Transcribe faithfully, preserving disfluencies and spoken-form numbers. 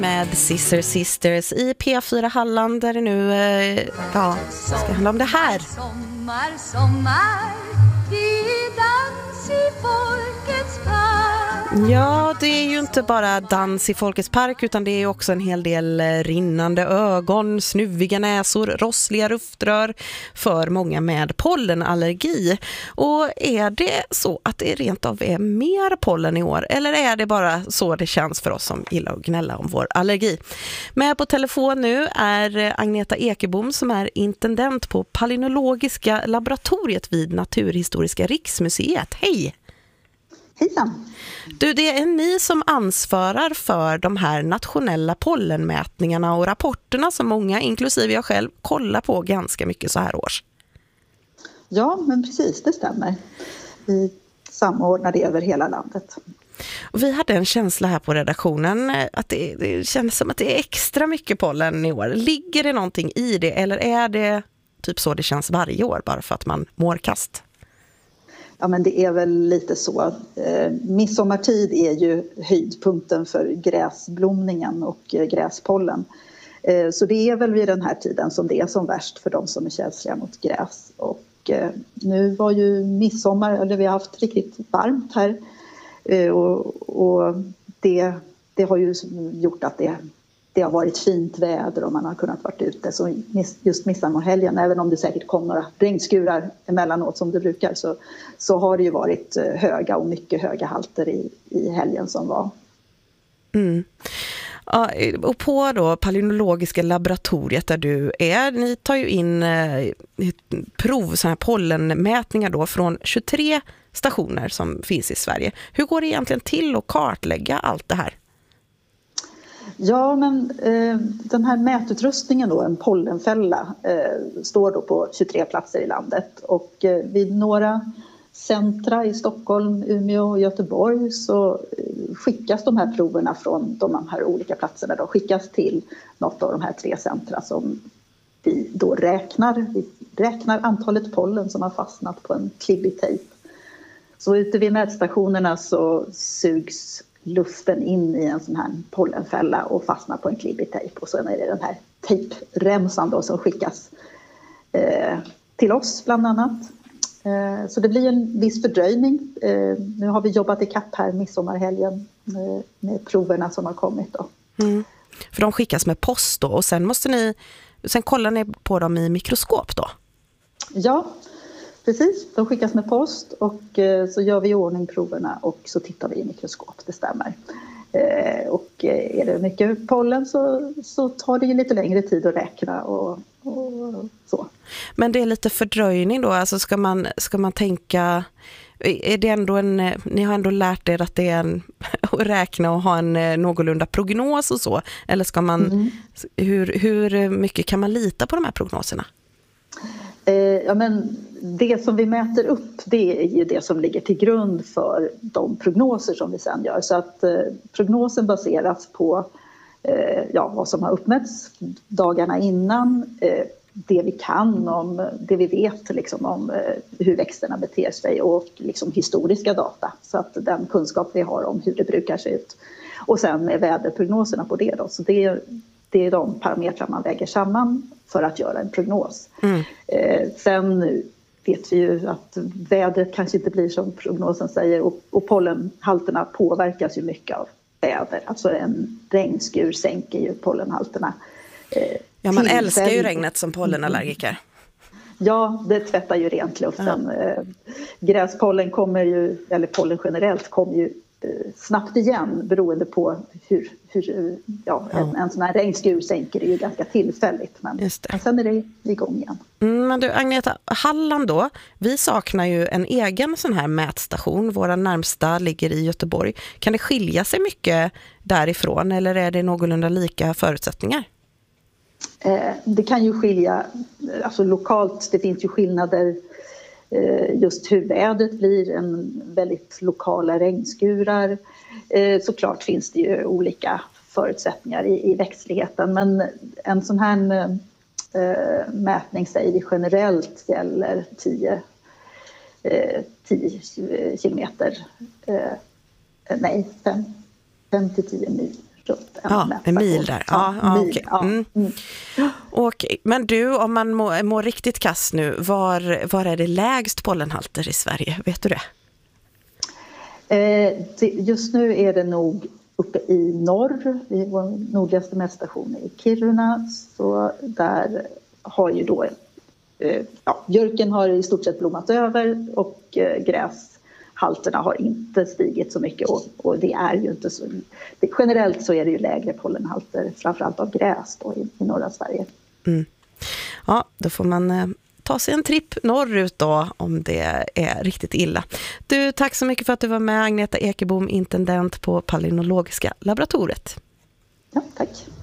Med Sister Sisters i P fyra Halland där det nu eh, ja, ska handla om det här. Sommar, sommar, det är dans i folkets park. Ja, det är ju inte bara dans i folkets park utan det är också en hel del rinnande ögon, snuviga näsor, rossliga luftrör för många med pollenallergi. Och är det så att det rent av är mer pollen i år eller är det bara så det känns för oss som gillar att gnälla om vår allergi? Med på telefon nu är Agneta Ekebom som är intendent på Palynologiska laboratoriet vid Naturhistoriska riksmuseet. Hej! Hejsan! Du, det är ni som ansvarar för de här nationella pollenmätningarna och rapporterna som många, inklusive jag själv, kollar på ganska mycket så här års. Ja, men precis, det stämmer. Vi samordnar det över hela landet. Och vi hade en känsla här på redaktionen att det, det känns som att det är extra mycket pollen i år. Ligger det någonting i det eller är det typ så det känns varje år bara för att man mår kast? Ja, men det är väl lite så. Eh, midsommartid är ju höjdpunkten för gräsblomningen och eh, gräspollen. Eh, så det är väl vid den här tiden som det är som värst för de som är känsliga mot gräs. Och eh, nu var ju midsommar, eller vi har haft riktigt varmt här. Eh, och och det, det har ju gjort att det Det har varit fint väder och man har kunnat vara ute. Så just midsommarhelgen, även om det säkert kom några regnskurar emellanåt som det brukar, så, så har det ju varit höga och mycket höga halter i, i helgen som var. Mm. Ja, och på då Palynologiska laboratoriet där du är, ni tar ju in eh, prov, såna här pollenmätningar då från tjugotre stationer som finns i Sverige. Hur går det egentligen till att kartlägga allt det här? Ja, men eh, den här mätutrustningen då, en pollenfälla, eh, står då på tjugotre platser i landet. Och eh, vid några centra i Stockholm, Umeå och Göteborg så eh, skickas de här proverna från de här olika platserna. De skickas till något av de här tre centra som vi då räknar. Vi räknar antalet pollen som har fastnat på en klibbig tejp. Så ute vid mätstationerna så sugs luften in i en sån här pollenfälla och fastnar på en klibbig tejp. Och sen är det den här tejpremsan då som skickas eh, till oss bland annat. Eh, så det blir en viss fördröjning. Eh, nu har vi jobbat i kapp här midsommarhelgen med, med proverna som har kommit då. Mm. För de skickas med post då och sen måste ni, sen kollar ni på dem i mikroskop då? Ja, precis. De skickas med post och eh, så gör vi i ordning proverna och så tittar vi i mikroskop, det stämmer. Eh, och eh, är det mycket pollen så, så tar det ju lite längre tid att räkna och, och så. Men det är lite fördröjning då, alltså ska man, ska man tänka, är det ändå en, ni har ändå lärt er att det är en, att räkna och ha en någorlunda prognos och så, eller ska man, mm. hur, hur mycket kan man lita på de här prognoserna? Ja, men det som vi mäter upp, det är ju det som ligger till grund för de prognoser som vi sen gör. Så att eh, prognosen baseras på eh, ja, vad som har uppmätts dagarna innan, eh, det vi kan om, det vi vet liksom, om eh, hur växterna beter sig och liksom, historiska data. Så att den kunskap vi har om hur det brukar se ut. Och sen är väderprognoserna på det då. Så det Det är de parametrar man väger samman för att göra en prognos. Mm. Eh, sen vet vi ju att vädret kanske inte blir som prognosen säger och, och pollenhalterna påverkas ju mycket av väder. Alltså en regnskur sänker ju pollenhalterna. Eh, ja, man älskar ju regnet som pollenallergiker. Ja, det tvättar ju rent luften. Ja. Eh, gräspollen kommer ju, eller pollen generellt kommer ju snabbt igen beroende på hur, hur ja, ja. En, en sån här regnskur sänker det ju ganska tillfälligt men, men sen är det igång igen. Mm, men du Agneta, Halland då, vi saknar ju en egen sån här mätstation, våra närmsta ligger i Göteborg. Kan det skilja sig mycket därifrån eller är det någorlunda lika förutsättningar? Eh, det kan ju skilja, alltså lokalt, det finns ju skillnader just hur vädret blir, en väldigt lokala regnskurar. Såklart finns det ju olika förutsättningar i, i växtligheten men en sån här äh, mätning säger vi generellt gäller tio kilometer, äh, nej fem till tio mil runt en Ja, en mil där. Ja, ja, mil, okej. ja. Mm. Mm. Och, men du, om man mår, mår riktigt kass nu, var, var är det lägst pollenhalter i Sverige? Vet du det? Eh, det just nu är det nog uppe i norr, i vår nordligaste mätstation i Kiruna. Så där har ju då, eh, ja, björken har i stort sett blommat över och eh, gräshalterna har inte stigit så mycket. Och, och det är ju inte så, det, generellt så är det ju lägre pollenhalter, framförallt av gräs då, i, i norra Sverige. Mm. Ja, då får man eh, ta sig en tripp norrut då om det är riktigt illa. Du, tack så mycket för att du var med, Agneta Ekebom, intendent på Palynologiska laboratoriet. Ja, tack.